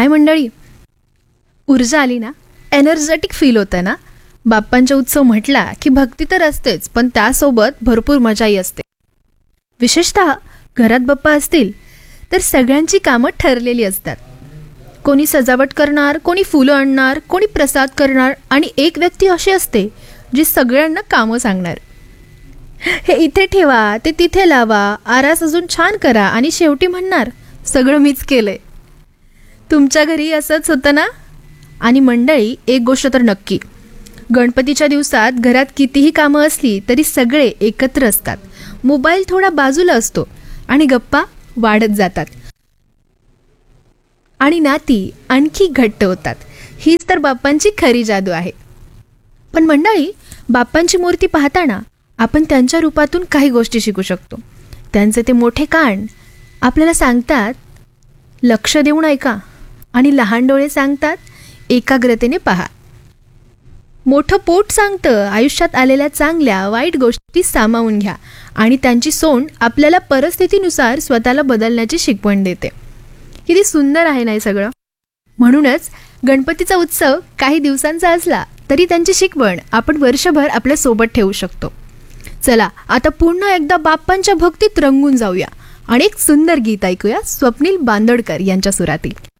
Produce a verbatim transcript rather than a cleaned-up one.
मंडळी, ऊर्जा आली ना, एनर्जेटिक फील होतं ना. बाप्पांचा उत्सव म्हटला की भक्ती तर असतेच, पण त्यासोबत भरपूर मजाही असते. विशेषतः घरात बाप्पा असतील तर सगळ्यांची कामं ठरलेली असतात. कोणी सजावट करणार, कोणी फुलं आणणार, कोणी प्रसाद करणार आणि एक व्यक्ती अशी असते जी सगळ्यांना कामं सांगणार. हे इथे ठेवा, ते तिथे लावा, आरास अजून छान करा आणि शेवटी म्हणणार सगळं मीच केलंय. तुमच्या घरी असंच होतं ना? आणि मंडळी, एक गोष्ट तर नक्की, गणपतीच्या दिवसात घरात कितीही कामं असली तरी सगळे एकत्र असतात. मोबाईल थोडा बाजूला असतो आणि गप्पा वाढत जातात आणि नाती आणखी घट्ट होतात. हीच तर बाप्पांची खरी जादू आहे. पण मंडळी, बाप्पांची मूर्ती पाहताना आपण त्यांच्या रूपातून काही गोष्टी शिकू शकतो. त्यांचे ते मोठे कान आपल्याला सांगतात लक्ष देऊन ऐका, आणि लहान डोळे सांगतात एकाग्रतेने पहा. मोठं पोट सांगतं आयुष्यात आलेल्या चांगल्या वाईट गोष्टी सामावून घ्या, आणि त्यांची सोंड आपल्याला परिस्थितीनुसार स्वतःला बदलण्याची शिकवण देते. किती सुंदर आहे ना हे सगळं. म्हणूनच गणपतीचा उत्सव काही दिवसांचा असला तरी त्यांची शिकवण आपण वर्षभर आपल्या सोबत ठेवू शकतो. चला आता पुन्हा एकदा बाप्पांच्या भक्तीत रंगून जाऊया आणि एक सुंदर गीत ऐकूया स्वप्नील बांदोडकर यांच्या सुरातील.